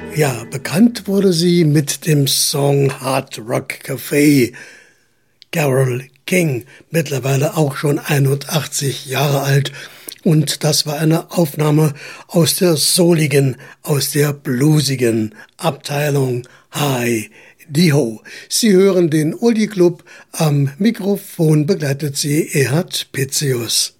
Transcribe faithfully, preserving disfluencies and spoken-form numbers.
Ja, bekannt wurde sie mit dem Song Hard Rock Café. Carole King, mittlerweile auch schon einundachtzig Jahre alt. Und das war eine Aufnahme aus der souligen, aus der bluesigen Abteilung Hi Di Ho. Sie hören den Oldie Club. Am Mikrofon begleitet sie Erhard Pitzius.